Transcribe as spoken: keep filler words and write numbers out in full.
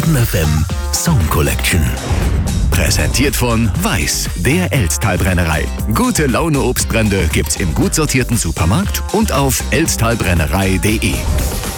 Baden F M Song Collection. Präsentiert von Weiß, der Elztal-Brennerei. Gute Laune Obstbrände gibt's im gut sortierten Supermarkt und auf elztalbrennerei punkt de.